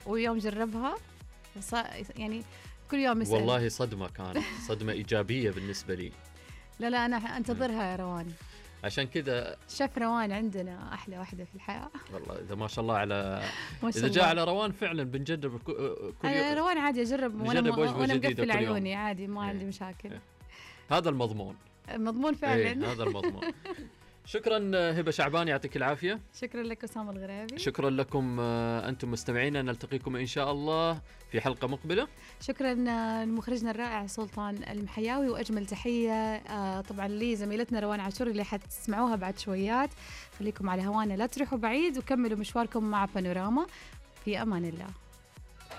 ويوم جربها يعني كل يوم يسأل. والله صدمة، كانت صدمة إيجابية بالنسبة لي. لا أنا أنتظرها يا روان. عشان كذا شيف روان عندنا أحلى واحدة في الحياة. والله إذا ما شاء الله على ما شاء إذا جاء الله. على روان فعلا بنجرب كل يوم. روان عادي أجرب وأنا مقفل كل يوم. عيوني عادي، ما عندي مشاكل. هذا المضمون. مضمون فعلا. هذا المضمون. شكرا هبة شعبان، يعطيك العافية. شكرا لك أسامة الغريبي. شكرا لكم أنتم مستمعينا، نلتقيكم إن شاء الله في حلقة مقبلة. شكرا لمخرجنا الرائع سلطان المحياوي، وأجمل تحية طبعا لزميلتنا روان عاشور اللي حتسمعوها بعد شويات. خليكم على هوانا، لا تروحوا بعيد وكملوا مشواركم مع بانوراما. في أمان الله.